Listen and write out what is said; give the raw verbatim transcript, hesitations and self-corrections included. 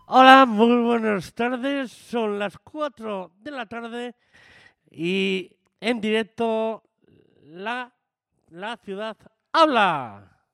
Hola, muy buenas tardes. Son las cuatro de la tarde y en directo la, la ciudad habla.